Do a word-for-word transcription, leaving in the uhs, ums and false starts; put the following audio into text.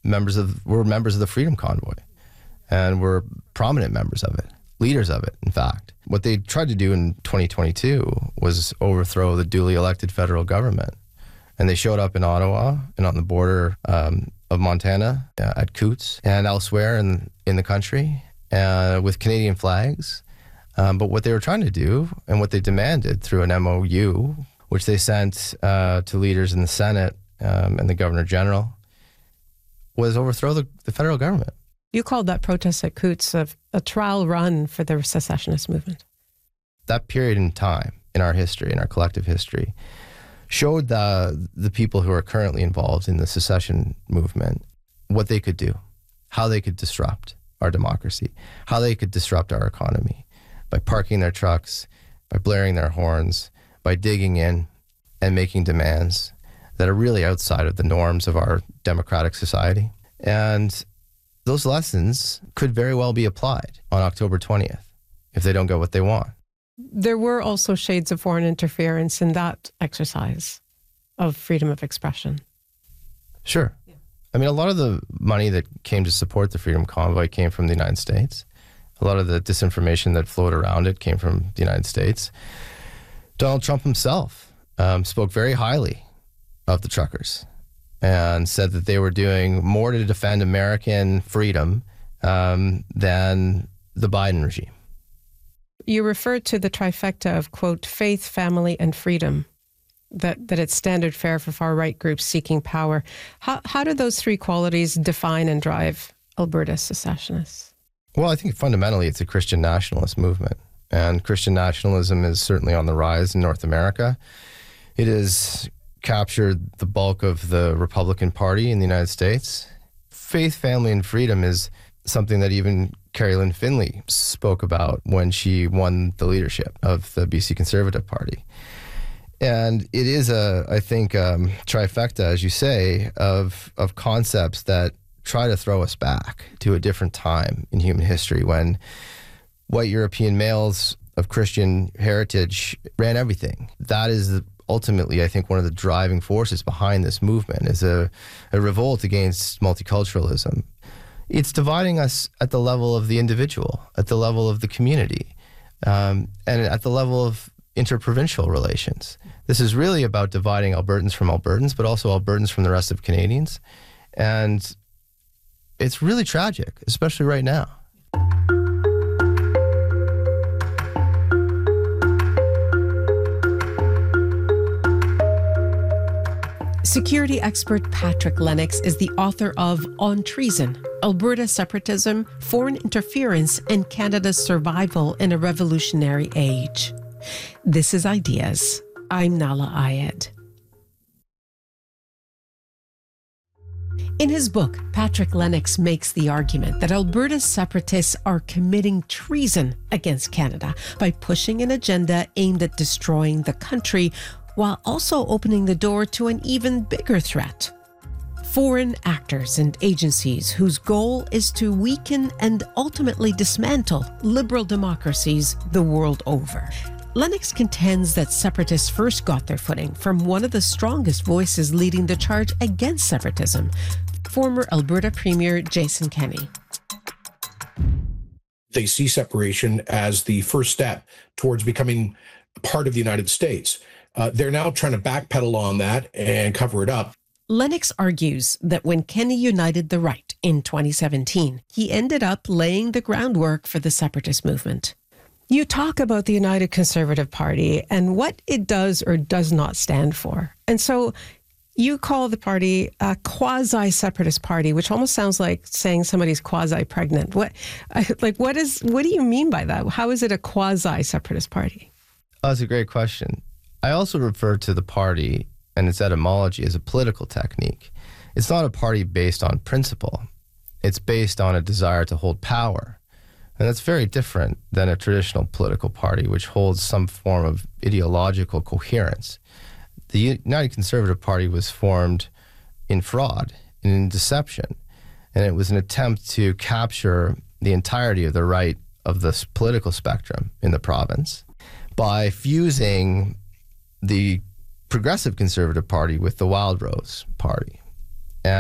members of were members of the Freedom Convoy, and were prominent members of it, leaders of it, in fact. What they tried to do in twenty twenty-two was overthrow the duly elected federal government. And they showed up in Ottawa and on the border um, of Montana, uh, at Coutts, and elsewhere in, in the country uh, with Canadian flags. Um, but what they were trying to do, and what they demanded through an M O U, which they sent uh, to leaders in the Senate um, and the Governor General, was overthrow the, the federal government. You called that protest at Coutts a, a trial run for the secessionist movement. That period in time, in our history, in our collective history, showed the, the people who are currently involved in the secession movement what they could do, how they could disrupt our democracy, how they could disrupt our economy by parking their trucks, by blaring their horns, by digging in and making demands that are really outside of the norms of our democratic society. And those lessons could very well be applied on October twentieth if they don't get what they want. There were also shades of foreign interference in that exercise of freedom of expression. Sure. Yeah. I mean, a lot of the money that came to support the Freedom Convoy came from the United States. A lot of the disinformation that flowed around it came from the United States. Donald Trump himself um, spoke very highly of the truckers and said that they were doing more to defend American freedom um, than the Biden regime. You referred to the trifecta of, quote, faith, family, and freedom, that, that it's standard fare for far-right groups seeking power. How, how do those three qualities define and drive Alberta's secessionists? Well, I think fundamentally it's a Christian nationalist movement, and Christian nationalism is certainly on the rise in North America. It has captured the bulk of the Republican Party in the United States. Faith, family, and freedom is something that even Carrie Lynn Finley spoke about when she won the leadership of the B C Conservative Party. And it is a, I think, um, trifecta, as you say, of of concepts that try to throw us back to a different time in human history when white European males of Christian heritage ran everything. That is ultimately, I think, one of the driving forces behind this movement, is a, a revolt against multiculturalism. It's dividing us at the level of the individual, at the level of the community, um, and at the level of interprovincial relations. This is really about dividing Albertans from Albertans, but also Albertans from the rest of Canadians. And it's really tragic, especially right now. Security expert Patrick Lennox is the author of On Treason, Alberta Separatism, Foreign Interference, and Canada's Survival in a Revolutionary Age. This is Ideas. I'm Nahlah Ayed. In his book, Patrick Lennox makes the argument that Alberta's separatists are committing treason against Canada by pushing an agenda aimed at destroying the country, while also opening the door to an even bigger threat: foreign actors and agencies whose goal is to weaken and ultimately dismantle liberal democracies the world over. Lennox contends that separatists first got their footing from one of the strongest voices leading the charge against separatism, former Alberta Premier Jason Kenney. They see separation as the first step towards becoming part of the United States. Uh, they're now trying to backpedal on that and cover it up. Lennox argues that when Kenney united the right in twenty seventeen, he ended up laying the groundwork for the separatist movement. You talk about the United Conservative Party and what it does or does not stand for. And so you call the party a quasi-separatist party, which almost sounds like saying somebody's quasi-pregnant. What, like, what is, what do you mean by that? How is it a quasi-separatist party? Oh, that's a great question. I also refer to the party and its etymology as a political technique. It's not a party based on principle. It's based on a desire to hold power. And that's very different than a traditional political party, which holds some form of ideological coherence. The United Conservative Party was formed in fraud and in deception, and it was an attempt to capture the entirety of the right of the political spectrum in the province by fusing the Progressive Conservative Party with the Wild Rose Party.